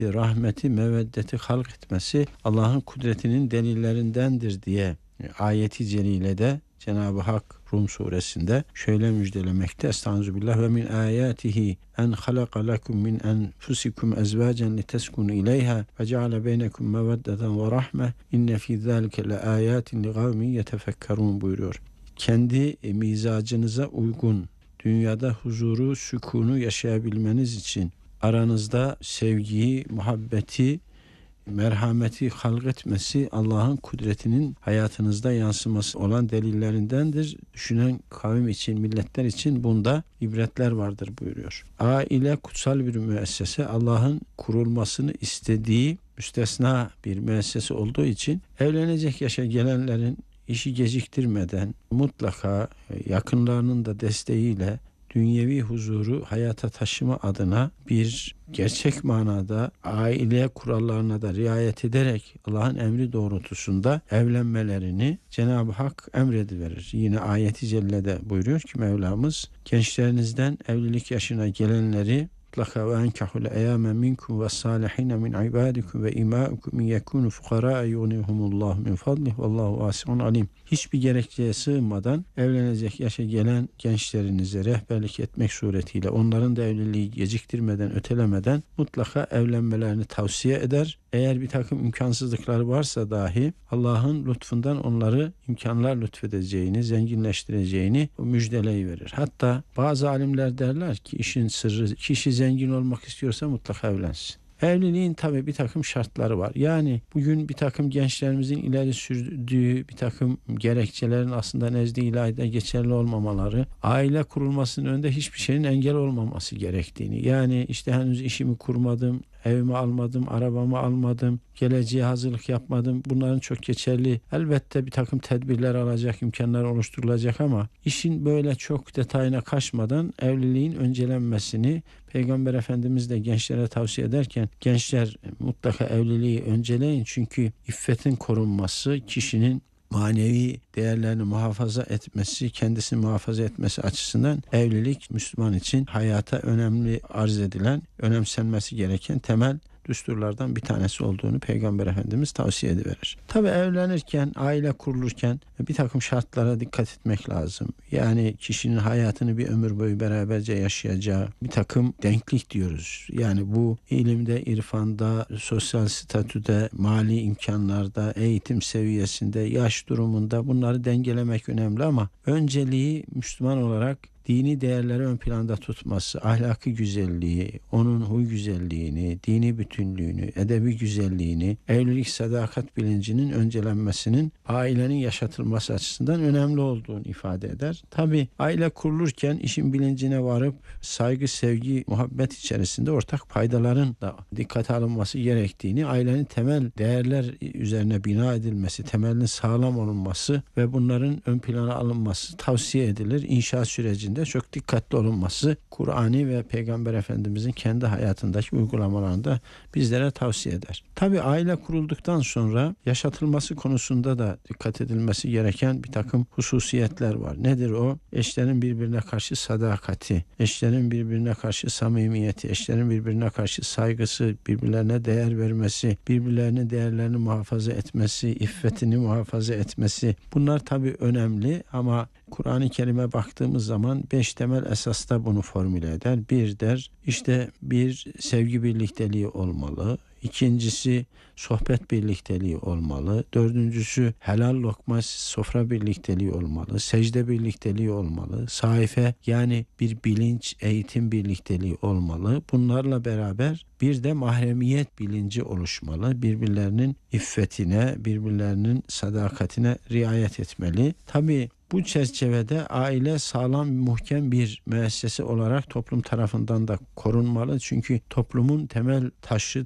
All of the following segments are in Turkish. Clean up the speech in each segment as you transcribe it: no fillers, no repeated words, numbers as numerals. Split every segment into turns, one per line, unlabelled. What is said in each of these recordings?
rahmeti, meveddeti halk etmesi Allah'ın kudretinin delillerindendir diye ayeti celilede Cenab-ı Hak Rum suresinde şöyle müjdelemekte. Estağfirullah ve min ayatihi en halaka lekum min enfusikum ezvacen liteskunu ileyha ve ceale beynekum meveddeten ve rahme inne fi zalike leayatin ligavmin yetefekkerun buyuruyor. Kendi mizacınıza uygun dünyada huzuru, sükunu yaşayabilmeniz için aranızda sevgiyi, muhabbeti, merhameti halk etmesi Allah'ın kudretinin hayatınızda yansıması olan delillerindendir. Düşünen kavim için, milletler için bunda ibretler vardır buyuruyor. Aile kutsal bir müessese, Allah'ın kurulmasını istediği müstesna bir müessese olduğu için evlenecek yaşa gelenlerin işi geciktirmeden mutlaka yakınlarının da desteğiyle dünyevi huzuru hayata taşıma adına bir gerçek manada aile kurallarına da riayet ederek Allah'ın emri doğrultusunda evlenmelerini Cenab-ı Hak emrediverir. Yine ayeti cellede buyuruyor ki Mevlamız, gençlerinizden evlilik yaşına gelenleri mutlaka ve enkahul eyâme minkum ve sâlihîne min ibâdikum ve imâikum min yekûnu fukarâ yughnihumullahu min fadlih vallahu vâsi'un alim. Hiçbir gerekçeye sığınmadan evlenecek yaşa gelen gençlerinize rehberlik etmek suretiyle onların da evliliği geciktirmeden, ötelemeden mutlaka evlenmelerini tavsiye eder. Eğer bir takım imkansızlıklar varsa dahi Allah'ın lütfundan onları imkanlar lütfedeceğini, zenginleştireceğini müjdeleyiverir. Hatta bazı alimler derler ki işin sırrı, kişi zengin olmak istiyorsa mutlaka evlensin. Evliliğin tabii bir takım şartları var. Yani bugün bir takım gençlerimizin ileri sürdüğü bir takım gerekçelerin aslında nezd-i ilahide geçerli olmamaları, aile kurulmasının önünde hiçbir şeyin engel olmaması gerektiğini. Yani işte henüz işimi kurmadım, evimi almadım, arabamı almadım, geleceğe hazırlık yapmadım. Bunların çok geçerli. Elbette bir takım tedbirler alacak, imkanlar oluşturulacak ama işin böyle çok detayına kaçmadan evliliğin öncelenmesini Peygamber Efendimiz de gençlere tavsiye ederken gençler mutlaka evliliği önceleyin. Çünkü iffetin korunması, kişinin manevi değerlerini muhafaza etmesi, kendisini muhafaza etmesi açısından evlilik Müslüman için hayata önemli arz edilen, önemsenmesi gereken temel düsturlardan bir tanesi olduğunu Peygamber Efendimiz tavsiye ediverir. Tabii evlenirken, aile kurulurken bir takım şartlara dikkat etmek lazım. Yani kişinin hayatını bir ömür boyu beraberce yaşayacağı bir takım denklik diyoruz. Yani bu ilimde, irfanda, sosyal statüde, mali imkanlarda, eğitim seviyesinde, yaş durumunda bunları dengelemek önemli ama önceliği Müslüman olarak dini değerleri ön planda tutması, ahlaki güzelliği, onun huy güzelliğini, dini bütünlüğünü, edebi güzelliğini, evlilik sadakat bilincinin öncelenmesinin ailenin yaşatılması açısından önemli olduğunu ifade eder. Tabii aile kurulurken işin bilincine varıp saygı, sevgi, muhabbet içerisinde ortak paydaların da dikkate alınması gerektiğini, ailenin temel değerler üzerine bina edilmesi, temelinin sağlam olunması ve bunların ön plana alınması tavsiye edilir. İnşaat sürecinde çok dikkatli olunması Kur'an'ı ve Peygamber Efendimizin kendi hayatındaki uygulamalarında bizlere tavsiye eder. Tabii aile kurulduktan sonra yaşatılması konusunda da dikkat edilmesi gereken bir takım hususiyetler var. Nedir o? Eşlerin birbirine karşı sadakati, eşlerin birbirine karşı samimiyeti, eşlerin birbirine karşı saygısı, birbirlerine değer vermesi, birbirlerinin değerlerini muhafaza etmesi, iffetini muhafaza etmesi. Bunlar tabii önemli ama Kur'an-ı Kerim'e baktığımız zaman 5 temel esasta bunu formüle eder. Bir sevgi birlikteliği olmalı. İkincisi sohbet birlikteliği olmalı. Dördüncüsü helal lokma sofra birlikteliği olmalı. Secde birlikteliği olmalı. Saife yani bir bilinç, eğitim birlikteliği olmalı. Bunlarla beraber bir de mahremiyet bilinci oluşmalı. Birbirlerinin iffetine, birbirlerinin sadakatine riayet etmeli. Tabii bu çerçevede aile sağlam, muhkem bir müessese olarak toplum tarafından da korunmalı. Çünkü toplumun temel taşı, temel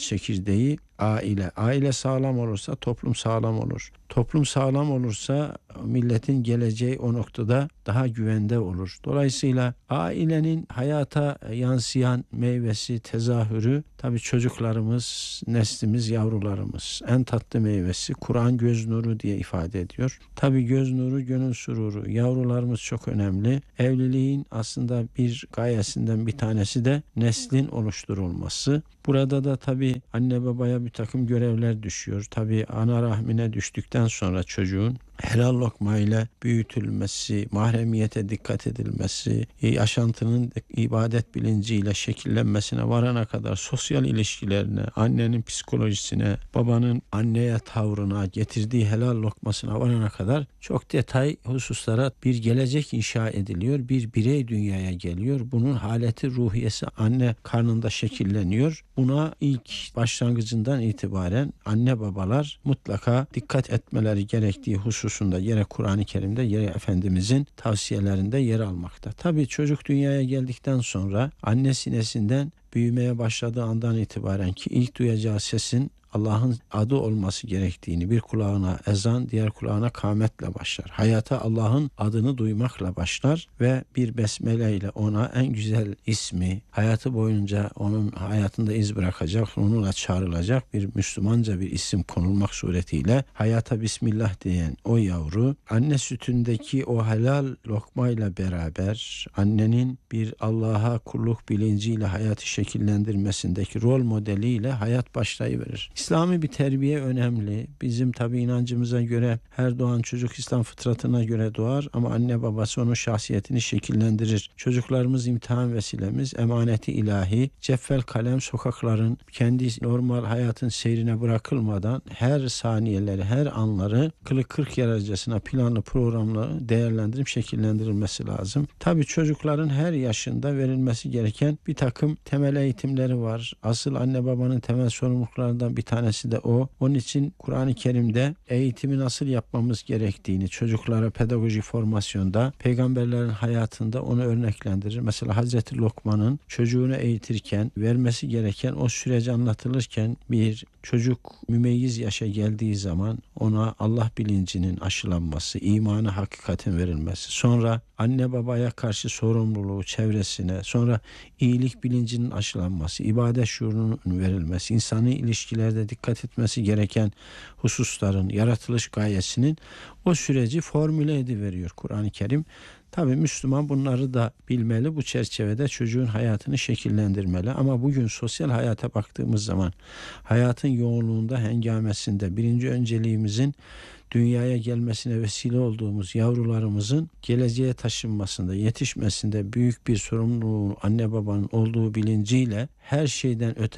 çekirdeği aile. Aile sağlam olursa toplum sağlam olur. Toplum sağlam olursa milletin geleceği o noktada daha güvende olur. Dolayısıyla ailenin hayata yansıyan meyvesi, tezahürü tabii çocuklarımız, neslimiz, yavrularımız. En tatlı meyvesi Kur'an göz nuru diye ifade ediyor. Tabii göz nuru, gönül sururu. Yavrularımız çok önemli. Evliliğin aslında bir gayesinden bir tanesi de neslin oluşturulması. Burada da tabii anne babaya bir takım görevler düşüyor. Tabii ana rahmine düştükten sonra çocuğun helal lokma ile büyütülmesi, mahremiyete dikkat edilmesi, yaşantının ibadet bilinciyle şekillenmesine varana kadar sosyal ilişkilerine, annenin psikolojisine, babanın anneye tavrına, getirdiği helal lokmasına varana kadar çok detay hususlara bir gelecek inşa ediliyor. Bir birey dünyaya geliyor. Bunun haleti ruhiyesi anne karnında şekilleniyor. Buna ilk başlangıcından itibaren anne babalar mutlaka dikkat etmeleri gerektiği hususunda gerek Kur'an-ı Kerim'de gerek Efendimizin tavsiyelerinde yer almakta. Tabii çocuk dünyaya geldikten sonra anne sinesinden büyümeye başladığı andan itibaren ki ilk duyacağı sesin Allah'ın adı olması gerektiğini, bir kulağına ezan, diğer kulağına kâmetle başlar. Hayata Allah'ın adını duymakla başlar ve bir besmele ile ona en güzel ismi, hayatı boyunca onun hayatında iz bırakacak, onunla çağrılacak bir Müslümanca bir isim konulmak suretiyle hayata Bismillah diyen o yavru, anne sütündeki o helal lokmayla beraber annenin bir Allah'a kulluk bilinciyle hayatı şekillendirmesindeki rol modeliyle hayat başlayıverir. İslami bir terbiye önemli. Bizim tabi inancımıza göre her doğan çocuk İslam fıtratına göre doğar ama anne babası onun şahsiyetini şekillendirir. Çocuklarımız imtihan vesilemiz, emaneti ilahi, ceffel kalem sokakların kendi normal hayatın seyrine bırakılmadan her saniyeleri, her anları kılık kırk yararcasına planlı programlı değerlendirip şekillendirilmesi lazım. Tabi çocukların her yaşında verilmesi gereken bir takım temel eğitimleri var. Asıl anne babanın temel sorumluluklarından bir tanesi de o. Onun için Kur'an-ı Kerim'de eğitimi nasıl yapmamız gerektiğini çocuklara pedagoji formasyonda, peygamberlerin hayatında onu örneklendirir. Mesela Hazreti Lokman'ın çocuğunu eğitirken vermesi gereken o süreci anlatılırken bir çocuk mümeyyiz yaşa geldiği zaman ona Allah bilincinin aşılanması, imanı hakikatin verilmesi, sonra anne babaya karşı sorumluluğu çevresine, sonra iyilik bilincinin aşılanması, ibadet şuurunun verilmesi, insani ilişkilerde dikkat etmesi gereken hususların, yaratılış gayesinin o süreci formüle ediveriyor Kur'an-ı Kerim. Tabii Müslüman bunları da bilmeli, bu çerçevede çocuğun hayatını şekillendirmeli. Ama bugün sosyal hayata baktığımız zaman hayatın yoğunluğunda, hengamesinde birinci önceliğimizin dünyaya gelmesine vesile olduğumuz yavrularımızın geleceğe taşınmasında, yetişmesinde büyük bir sorumluluğu anne babanın olduğu bilinciyle her şeyden öte